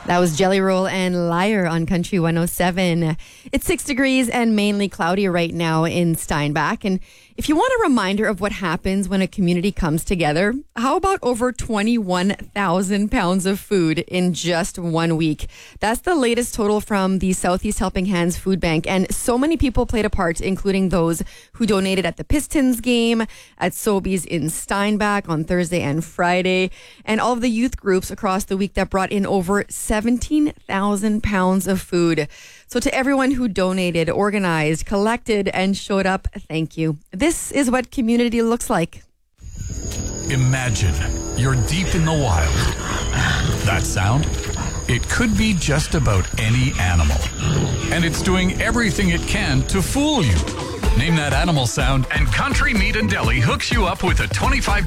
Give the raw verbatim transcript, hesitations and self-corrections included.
That was Jelly Roll and Liar on Country one oh seven. It's six degrees and mainly cloudy right now in Steinbach. And if you want a reminder of what happens when a community comes together, how about over twenty-one thousand pounds of food in just one week? That's the latest total from the Southeast Helping Hands Food Bank. And so many people played a part, including those who donated at the Pistons game, at Sobeys in Steinbach on Thursday and Friday, and all of the youth groups across the week that brought in over seventeen thousand pounds of food. So to everyone who donated, organized, collected, and showed up, thank you. This is what community looks like. Imagine you're deep in the wild. That sound? It could be just about any animal. And it's doing everything it can to fool you. Name that animal sound, and Country Meat and Deli hooks you up with a twenty-five